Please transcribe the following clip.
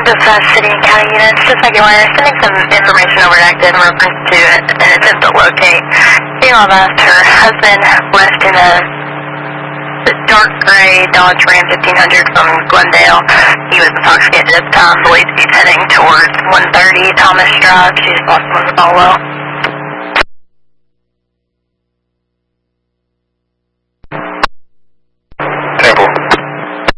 dispatch city and county units, just like you were sending some information over to Active in reference to an attempt to locate. Female of us, her husband left in a dark gray Dodge Ram 1500 from Glendale. He was intoxicated at the time, believed to be heading towards 130 Thomas Drive. She just lost him on the follow.